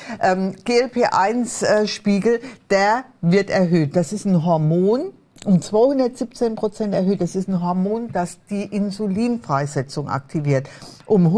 GLP-1-Spiegel, der wird erhöht. Das ist ein Hormon, um 217% erhöht. Das ist ein Hormon, das die Insulinfreisetzung aktiviert. Um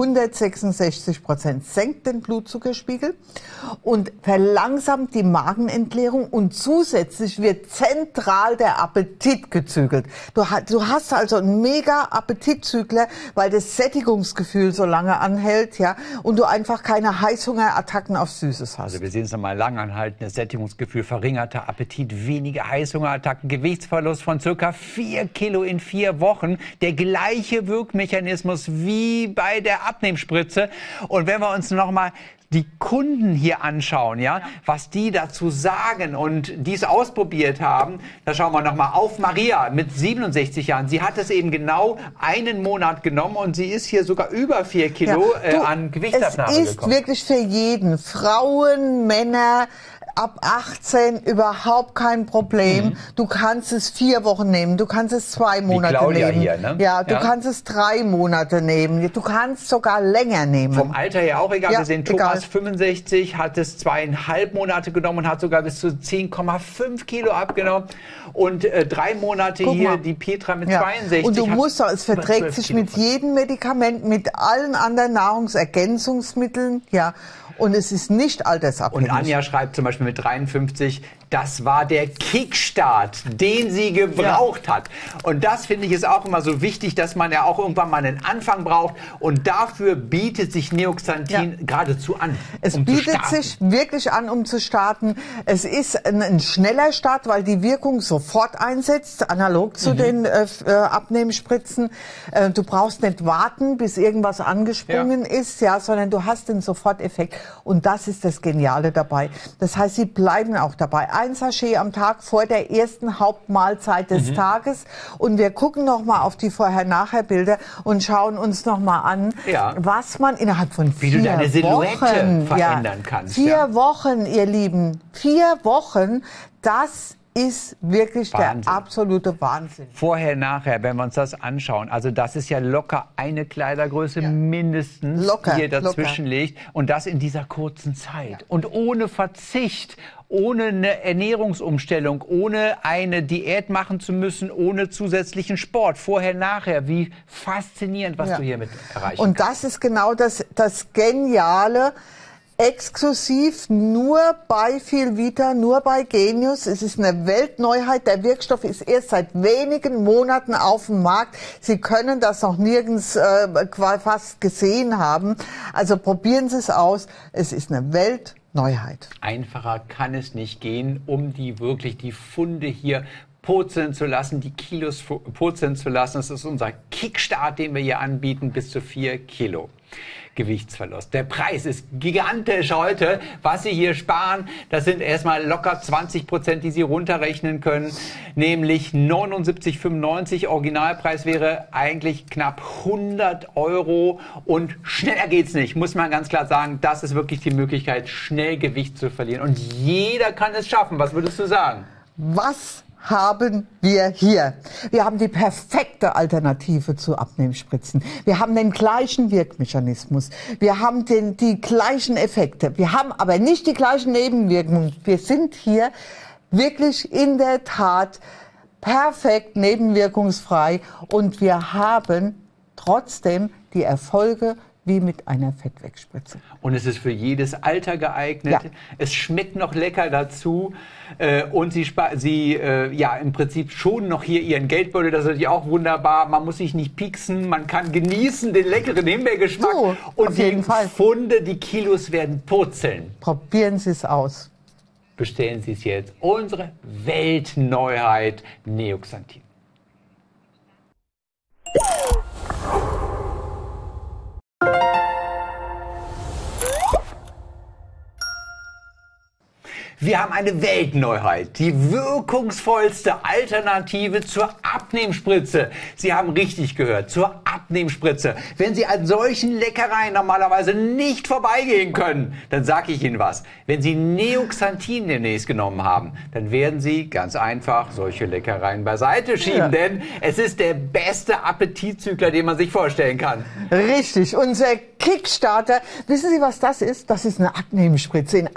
166% senkt den Blutzuckerspiegel und verlangsamt die Magenentleerung und zusätzlich wird zentral der Appetit gezügelt. Du hast also einen mega Appetitzügler, weil das Sättigungsgefühl so lange anhält, ja, und du einfach keine Heißhungerattacken auf Süßes hast. Also wir sehen es nochmal, langanhaltendes Sättigungsgefühl, verringerter Appetit, weniger Heißhungerattacken, Gewichtsverlust von circa 4 Kilo in 4 Wochen. Der gleiche Wirkmechanismus wie bei der Abnehmspritze. Und wenn wir uns noch mal die Kunden hier anschauen, ja, was die dazu sagen und dies ausprobiert haben, da schauen wir noch mal auf Maria mit 67 Jahren. Sie hat es eben genau einen Monat genommen und sie ist hier sogar über 4 Kilo an Gewichtsabnahme gekommen. Es ist wirklich für jeden, Frauen, Männer, ab 18 überhaupt kein Problem. Du kannst es 4 Wochen nehmen, du kannst es 2 Monate nehmen. Hier, ne? Ja, du kannst es 3 Monate nehmen, du kannst sogar länger nehmen. Vom Alter her auch egal. Wir sehen Thomas 65, hat es 2,5 Monate genommen und hat sogar bis zu 10,5 Kilo abgenommen. Und 3 Monate hier die Petra mit 62. Und du musst doch, es verträgt sich mit jedem Medikament, mit allen anderen Nahrungsergänzungsmitteln, ja. Und es ist nicht altersabhängig. Und Anja schreibt zum Beispiel mit 53, das war der Kickstart, den sie gebraucht hat. Und das finde ich ist auch immer so wichtig, dass man ja auch irgendwann mal einen Anfang braucht. Und dafür bietet sich Neoxanthin geradezu an. Es bietet sich wirklich an, um zu starten. Es ist ein schneller Start, weil die Wirkung sofort einsetzt, analog zu den Abnehmspritzen. Du brauchst nicht warten, bis irgendwas angesprungen ist, sondern du hast den Soforteffekt. Und das ist das Geniale dabei. Das heißt, sie bleiben auch dabei. 1 Sachet am Tag vor der ersten Hauptmahlzeit des Tages. Und wir gucken noch mal auf die Vorher-Nachher-Bilder und schauen uns noch mal an, was man innerhalb von 4 Wochen... Wie du deine Silhouette verändern kannst. 4 Wochen, ihr Lieben. 4 Wochen, das ist wirklich Wahnsinn. Der absolute Wahnsinn. Vorher, nachher, wenn wir uns das anschauen, also das ist ja locker eine Kleidergröße mindestens, die hier dazwischen liegt. Und das in dieser kurzen Zeit. Und ohne Verzicht, ohne eine Ernährungsumstellung, ohne eine Diät machen zu müssen, ohne zusätzlichen Sport. Vorher, nachher, wie faszinierend, was du hiermit erreichen kannst. Und das ist genau das Geniale. Exklusiv nur bei Filvita, nur bei Genius. Es ist eine Weltneuheit. Der Wirkstoff ist erst seit wenigen Monaten auf dem Markt. Sie können das noch nirgends fast gesehen haben. Also probieren Sie es aus. Es ist eine Weltneuheit. Einfacher kann es nicht gehen, um die Funde hier purzeln zu lassen, die Kilos purzeln zu lassen. Das ist unser Kickstart, den wir hier anbieten, bis zu 4 Kilo. Gewichtsverlust. Der Preis ist gigantisch heute. Was Sie hier sparen, das sind erstmal locker 20%, die Sie runterrechnen können, nämlich 79,95. Originalpreis wäre eigentlich knapp 100 € und schneller geht's nicht, muss man ganz klar sagen. Das ist wirklich die Möglichkeit, schnell Gewicht zu verlieren und jeder kann es schaffen. Was würdest du sagen? Was haben wir hier? Wir haben die perfekte Alternative zu Abnehmspritzen. Wir haben den gleichen Wirkmechanismus. Wir haben die gleichen Effekte. Wir haben aber nicht die gleichen Nebenwirkungen. Wir sind hier wirklich in der Tat perfekt nebenwirkungsfrei und wir haben trotzdem die Erfolge wie mit einer Fettwegspritze. Und es ist für jedes Alter geeignet. Es schmeckt noch lecker dazu. Und Sie im Prinzip schon noch hier Ihren Geldbeutel. Das ist natürlich auch wunderbar. Man muss sich nicht pieksen. Man kann genießen den leckeren Himbeergeschmack. So, und die Funde, die Kilos werden purzeln. Probieren Sie es aus. Bestellen Sie es jetzt. Unsere Weltneuheit Neoxanthin. Wir haben eine Weltneuheit, die wirkungsvollste Alternative zur Abnehmspritze. Sie haben richtig gehört, zur Abnehmspritze. Wenn Sie an solchen Leckereien normalerweise nicht vorbeigehen können, dann sage ich Ihnen was. Wenn Sie Neoxanthin demnächst genommen haben, dann werden Sie ganz einfach solche Leckereien beiseite schieben, denn es ist der beste Appetitzügler, den man sich vorstellen kann. Richtig, unser Kickstarter. Wissen Sie, was das ist? Das ist eine Abnehmspritze. In